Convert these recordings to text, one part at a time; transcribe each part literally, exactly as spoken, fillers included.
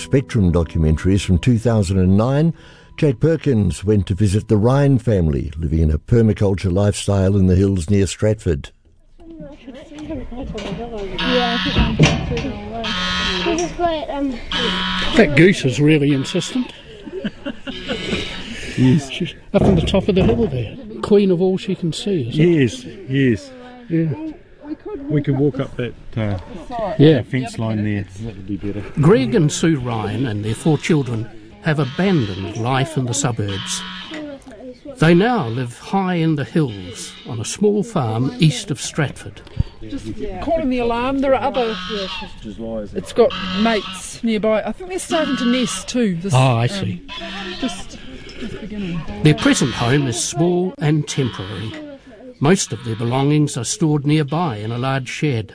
Spectrum documentaries from two thousand nine, Kate Perkins went to visit the Ryan family, living in a permaculture lifestyle in the hills near Stratford. That goose is really insistent. Yes. She's up on the top of the hill there. Queen of all she can see, is it? Yes, yes. Yeah. We could walk up that uh, Yeah. fence line there. That would be better. Greg and Sue Ryan and their four children have abandoned life in the suburbs. They now live high in the hills on a small farm east of Stratford. Just calling the alarm. There are other. It's got mates nearby. I think they're starting to nest too. This, Oh, I um, see. Just, just beginning. Their present home is small and temporary. Most of their belongings are stored nearby in a large shed.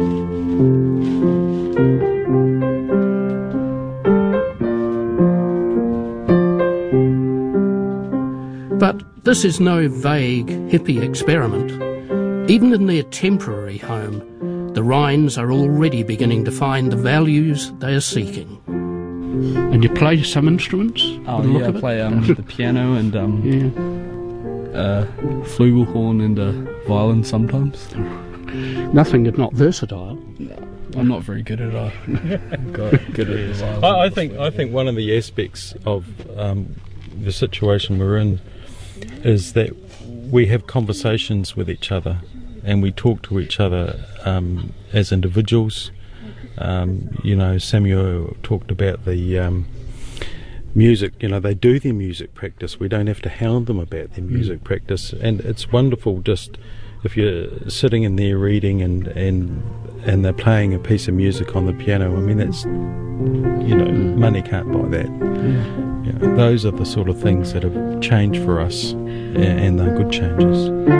But this is no vague hippie experiment. Even in their temporary home, the Ryans are already beginning to find the values they are seeking. And you play some instruments? Oh, by the look yeah, of I it? play um, the piano and um, Yeah. uh, flugelhorn and uh, violin sometimes. Nothing if not versatile. I'm not very good at it. Got good at it. I, I think I think one of the aspects of um, the situation we're in is that we have conversations with each other and we talk to each other um, as individuals. Um, you know, Samuel talked about the um, music. You know, they do their music practice. We don't have to hound them about their music mm. practice, and it's wonderful just if you're sitting in there reading and and and they're playing a piece of music on the piano. I mean, that's, you know, money can't buy that. Yeah. You know, those are the sort of things that have changed for us, and they're good changes.